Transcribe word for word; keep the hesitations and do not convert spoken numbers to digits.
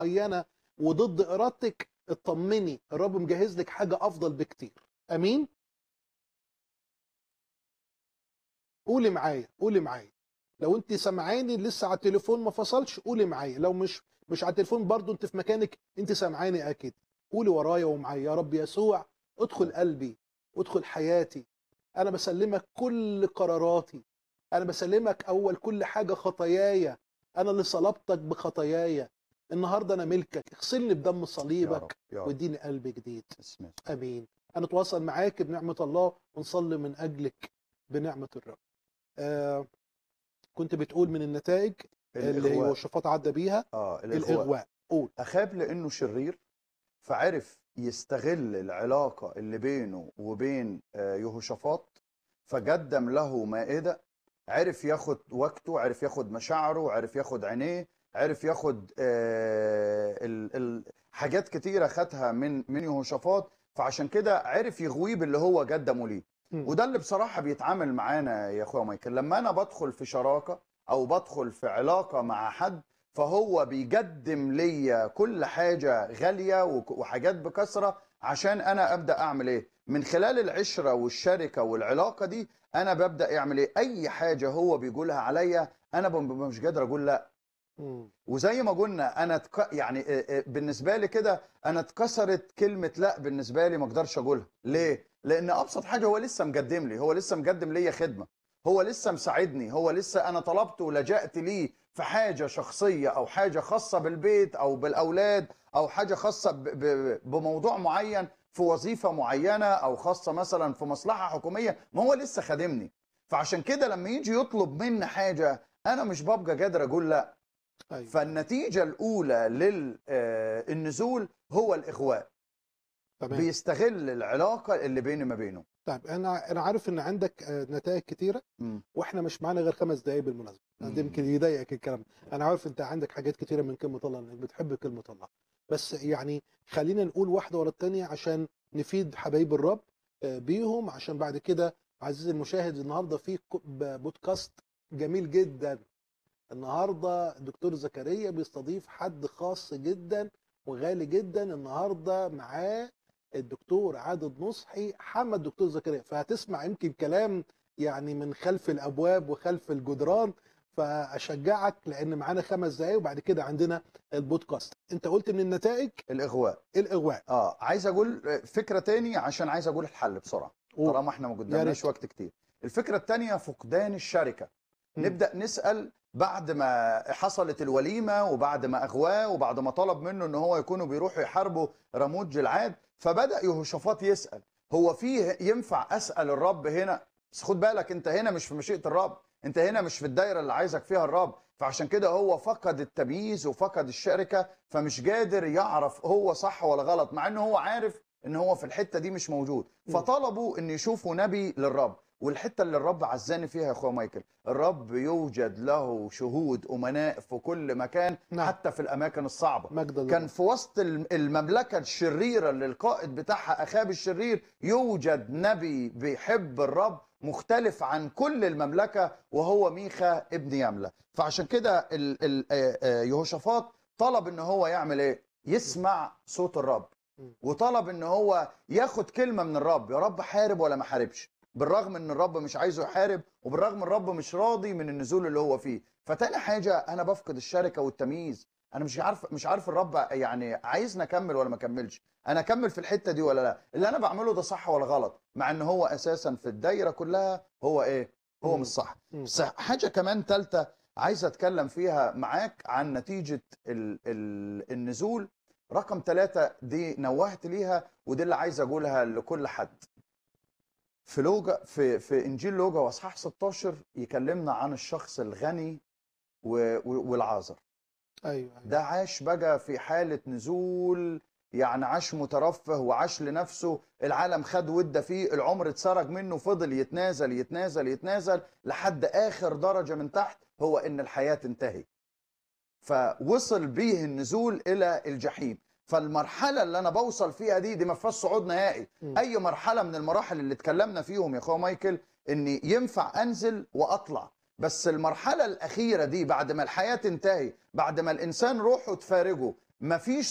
معينه وضد ارادتك، اطمني، الرب مجهز لك حاجه افضل بكتير. امين. قولي معايا، قولي معايا. لو انت سامعاني لسه على التليفون ما فصلش قولي معايا، لو مش مش على التليفون برضو انت في مكانك انت سامعاني اكيد. قولي ورايا ومعايا: يا رب يسوع ادخل قلبي وادخل حياتي، انا بسلمك كل قراراتي، انا بسلمك اول كل حاجه، خطاياي، انا اللي صلبتك بخطاياي، النهارده انا ملكك، اغسلني بدم يا رب صليبك يا رب واديني قلب جديد. باسم يسوع. امين. هنتواصل معاك بنعمه الله ونصلي من اجلك بنعمه الرب. آه كنت بتقول من النتائج اللي هو الاغواء. شفاط عدى بيها. اه الاغواء. الاغواء. قول. اخاب لانه شرير، فعرف يستغل العلاقه اللي بينه وبين آه، يهوشافاط، فقدم له مائده. عرف ياخد وقته، عرف ياخد مشاعره، عرف ياخد عينيه، عرف ياخد آه، ال- ال- حاجات كتيره خدها من من يهوشافاط، فعشان كده عرف يغويه باللي هو قدمه ليه. مم. وده اللي بصراحه بيتعامل معانا يا اخويا مايكل، لما انا بدخل في شراكه او بدخل في علاقه مع حد، فهو بيقدم ليا كل حاجة غالية وك- وحاجات بكثرة، عشان أنا أبدأ أعمل إيه؟ من خلال العشرة والشركة والعلاقة دي أنا ببدأ أعمل إيه؟ أي حاجة هو بيقولها عليا أنا ببقى مش قادر أقول لأ. مم. وزي ما قلنا أنا تك... يعني آه، آه، بالنسبة لي كده أنا اتكسرت كلمة لأ بالنسبة لي، ما أقدرش أقولها. ليه؟ لأن أبسط حاجة هو لسه مقدم لي، هو لسه مقدم لي خدمة، هو لسه مساعدني، هو لسه أنا طلبت ولجأت ليه في حاجة شخصية أو حاجة خاصة بالبيت أو بالأولاد أو حاجة خاصة ب... ب... بموضوع معين، في وظيفة معينة أو خاصة مثلا في مصلحة حكومية، ما هو لسه خادمني. فعشان كده لما يجي يطلب مني حاجة أنا مش ببقى قادر أقول لأ. ايوه. فالنتيجة الأولى للنزول هو الإغواء. تمام. بيستغل العلاقة اللي بيني ما بينه. طيب انا انا عارف ان عندك آه، نتائج كتيره، مم. واحنا مش معانا غير خمس دقائق بالمناسبه، ده يمكن مم. يضايقك الكلام. انا عارف انت عندك حاجات كتيره من كلمه الله، انك بتحب كلمه الله، بس يعني خلينا نقول واحده ورا الثانيه عشان نفيد حبايب الرب آه، بيهم، عشان بعد كده عزيزي المشاهد النهارده في ك- ب- بودكاست جميل جدا. النهارده الدكتور زكريا بيستضيف حد خاص جدا وغالي جدا، النهارده معاه الدكتور عادل نصحي حمد الدكتور زكريا، فهتسمع يمكن كلام يعني من خلف الابواب وخلف الجدران، فاشجعك لان معانا خمس دقايق وبعد كده عندنا البودكاست. انت قلت من النتائج الإغواء. الاغواء. اه عايز اقول فكرة تاني عشان عايز اقول الحل بسرعة، قول. طالما احنا ما يا قدامناش ريت. وقت كتير. الفكرة التانية فقدان الشركة. مم. نبدأ نسأل بعد ما حصلت الوليمة وبعد ما أغواه وبعد ما طلب منه ان هو يكونوا بيروحوا يحاربوا راموت جلعاد، فبدأ يهوشافاط يسأل هو فيه ينفع أسأل الرب هنا؟ بس خد بالك انت هنا مش في مشيئة الرب، انت هنا مش في الدايرة اللي عايزك فيها الرب، فعشان كده هو فقد التمييز وفقد الشركة، فمش قادر يعرف هو صح ولا غلط، مع انه هو عارف ان هو في الحتة دي مش موجود. مم. فطلبوا ان يشوفوا نبي للرب. والحتة اللي الرب عزاني فيها يا اخويا مايكل، الرب يوجد له شهود امناء في كل مكان، نعم. حتى في الاماكن الصعبة. مجد كان للرب. في وسط الم- المملكة الشريرة اللي القائد بتاعها أخاب الشرير يوجد نبي بيحب الرب مختلف عن كل المملكة، وهو ميخا ابن يملة. فعشان كده ال- ال- آه، آه، يهوشافاط طلب ان هو يعمل ايه؟ يسمع صوت الرب، مم. وطلب ان هو ياخد كلمة من الرب، يا رب حارب ولا ما حاربش، بالرغم ان الرب مش عايزه يحارب، وبالرغم الرب مش راضي من النزول اللي هو فيه. فتاني حاجة انا بفقد الشركة والتمييز، انا مش عارف مش عارف الرب يعني عايزني اكمل ولا ما اكملش، انا اكمل في الحتة دي ولا لا، اللي انا بعمله ده صح ولا غلط، مع ان هو اساسا في الدايرة كلها هو ايه؟ هو مش مم. صح. مم. بس حاجة كمان ثالثة عايز اتكلم فيها معاك عن نتيجة ال ال النزول. رقم ثلاثة دي نوهت ليها، ودي اللي عايز اقولها لكل حد. في لوجا في في انجيل لوجا واصحاح ستاشر يكلمنا عن الشخص الغني و- و- والعازر. ايوه ايوه. ده عاش بقى في حالة نزول، يعني عاش مترفه وعاش لنفسه، العالم خد ودة فيه، العمر اتسرق منه، فضل يتنازل يتنازل يتنازل لحد آخر درجة من تحت، هو إن الحياة تنتهي. فوصل بيه النزول إلى الجحيم. فالمرحلة اللي أنا بوصل فيها دي دي ما فيهاش صعود نهائي. مم. أي مرحلة من المراحل اللي اتكلمنا فيهم يا أخويا مايكل إني ينفع أنزل وأطلع، بس المرحلة الأخيرة دي بعد ما الحياة تنتهي، بعد ما الإنسان روحه تفارجه، مفيش